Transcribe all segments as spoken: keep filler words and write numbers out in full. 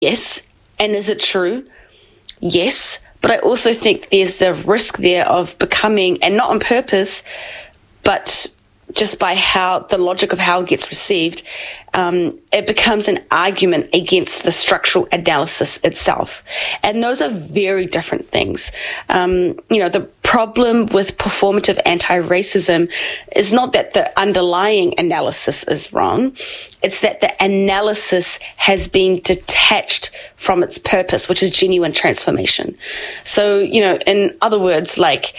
Yes. And is it true? Yes. But I also think there's the risk there of becoming, and not on purpose, but just by how the logic of how it gets received, um, it becomes an argument against the structural analysis itself. And those are very different things. Um, you know, the problem with performative anti-racism is not that the underlying analysis is wrong. It's that the analysis has been detached from its purpose, which is genuine transformation. So, you know, in other words, like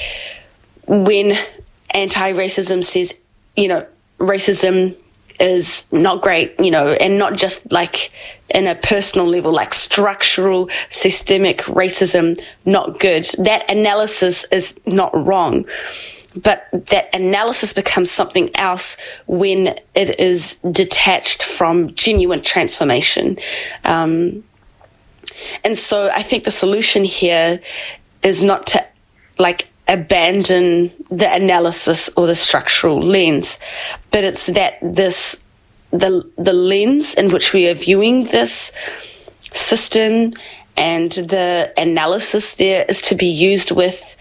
when anti-racism says, you know, racism is not great, you know, and not just like in a personal level, like structural, systemic racism, not good. That analysis is not wrong. But that analysis becomes something else when it is detached from genuine transformation. Um, and so I think the solution here is not to like abandon the analysis or the structural lens, but it's that this the the lens in which we are viewing this system and the analysis there is to be used with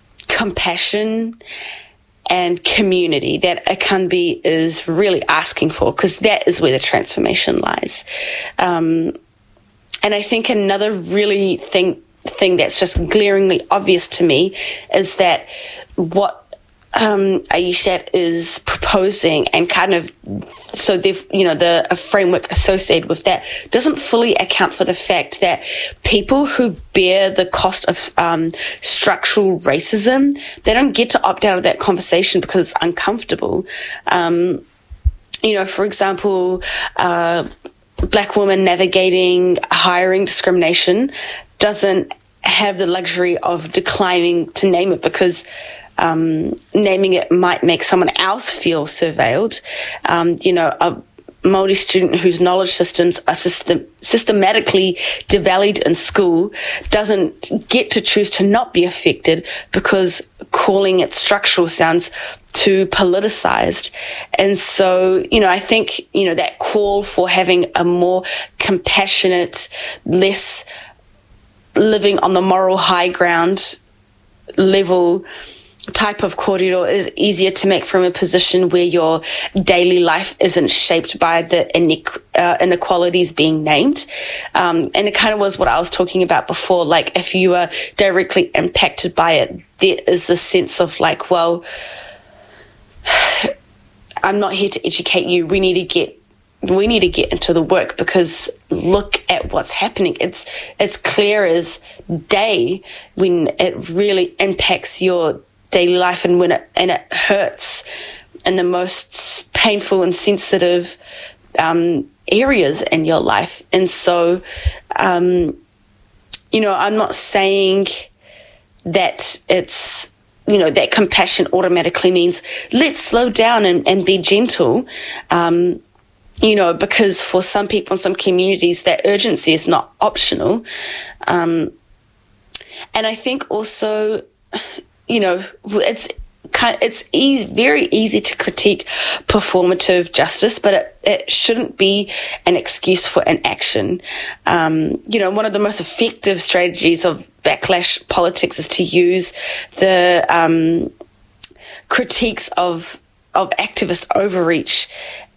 compassion and community that Akanbi is really asking for, because that is where the transformation lies. Um, and I think another really thing thing that's just glaringly obvious to me is that what um, Aishat is proposing and kind of, so they've, you know, the a framework associated with that doesn't fully account for the fact that people who bear the cost of um, structural racism, they don't get to opt out of that conversation because it's uncomfortable. Um, you know, for example, uh, Black women navigating hiring discrimination doesn't have the luxury of declining to name it because um, naming it might make someone else feel surveilled. Um, you know, a Māori student whose knowledge systems are system- systematically devalued in school doesn't get to choose to not be affected because calling it structural sounds too politicized. And so, you know, I think, you know, that call for having a more compassionate, less living on the moral high ground level type of kōrero is easier to make from a position where your daily life isn't shaped by the inequ- uh, inequalities being named. Um, and it kind of was what I was talking about before. Like, if you are directly impacted by it, there is a sense of like, well, I'm not here to educate you. We need to get we need to get into the work because look at what's happening. It's it's clear as day when it really impacts your daily life and when it and it hurts in the most painful and sensitive um, areas in your life. And so, um, you know, I'm not saying that it's, you know, that compassion automatically means let's slow down and, and be gentle. Um, you know, because for some people in some communities, that urgency is not optional. Um, and I think also, you know, it's kind it's easy, very easy to critique performative justice, but it, it shouldn't be an excuse for inaction. Um, you know, one of the most effective strategies of backlash politics is to use the um, critiques of of activist overreach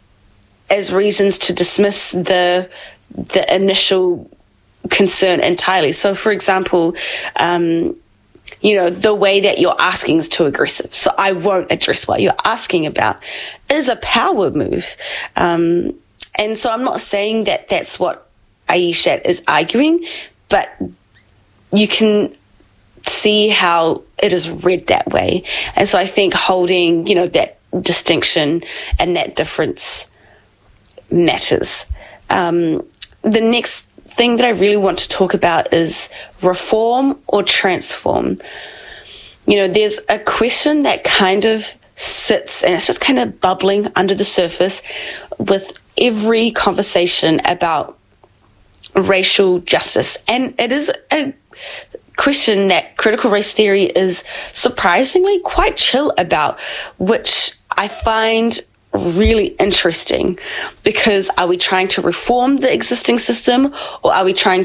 as reasons to dismiss the the initial concern entirely. So, for example, um, you know, the way that you're asking is too aggressive, so I won't address what you're asking about, is a power move. Um, and so I'm not saying that that's what Aishat is arguing, but you can see how it is read that way. And so I think holding, you know, that distinction and that difference matters. Um, the next thing that I really want to talk about is reform or transform. You know, there's a question that kind of sits and it's just kind of bubbling under the surface with every conversation about racial justice. And it is a question that critical race theory is surprisingly quite chill about, which I find really interesting, because are we trying to reform the existing system, or are we trying